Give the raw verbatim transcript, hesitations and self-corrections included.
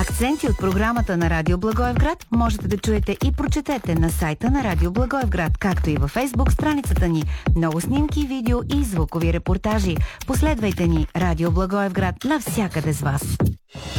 Акценти от програмата на Радио Благоевград можете да чуете и прочетете на сайта на Радио Благоевград, както и във Фейсбук страницата ни. Много снимки, видео и звукови репортажи. Последвайте ни Радио Благоевград навсякъде с вас.